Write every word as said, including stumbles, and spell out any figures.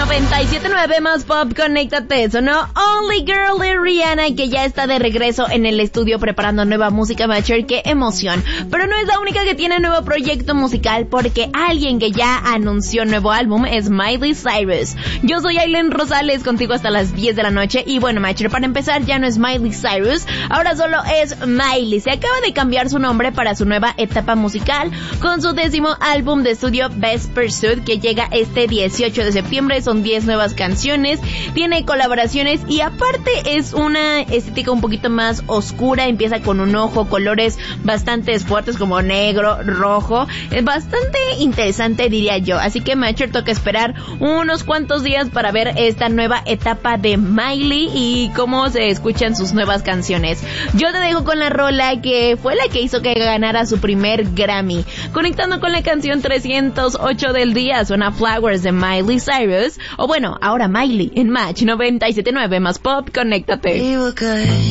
noventa y siete punto nueve más pop, conéctate. Sonó Only Girl de Rihanna, que ya está de regreso en el estudio preparando nueva música, Macher. ¡Qué emoción! Pero no es la única que tiene nuevo proyecto musical, porque alguien que ya anunció nuevo álbum es Miley Cyrus. Yo soy Aileen Rosales, contigo hasta las diez de la noche. Y bueno, Macher, para empezar, ya no es Miley Cyrus, ahora solo es Miley. Se acaba de cambiar su nombre para su nueva etapa musical con su décimo álbum de estudio Best Pursuit, que llega este dieciocho de septiembre. Son diez nuevas canciones, tiene colaboraciones y aparte es una estética un poquito más oscura. Empieza con un ojo, colores bastante fuertes como negro, rojo. Es bastante interesante, diría yo. Así que, Macher, toca esperar unos cuantos días para ver esta nueva etapa de Miley y cómo se escuchan sus nuevas canciones. Yo te dejo con la rola que fue la que hizo que ganara su primer Grammy. Conectando con la canción trescientos ocho del día, suena Flowers de Miley Cyrus. O bueno, ahora Miley en Match noventa y siete punto nueve más pop, conéctate.